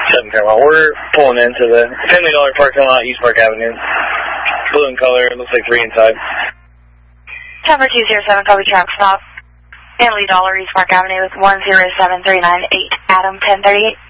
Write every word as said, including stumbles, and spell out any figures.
seven Paramount. We're pulling into the Family Dollar parking lot, East Park Avenue. Blue in color, looks like three inside. Tower two zero seven, copy track stop. Family Dollar, East Park Avenue with one zero seven three nine eight, Adam ten thirty-eight.